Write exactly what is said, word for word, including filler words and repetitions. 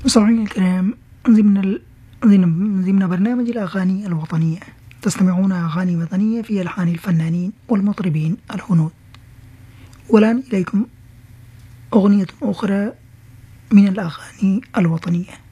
مستمعينا الكرام، ضمن ال... ضمن ضمن برنامج الأغاني الوطنية تستمعون أغاني وطنية في ألحان الفنانين والمطربين الهنود. والآن إليكم أغنية أخرى من الأغاني الوطنية.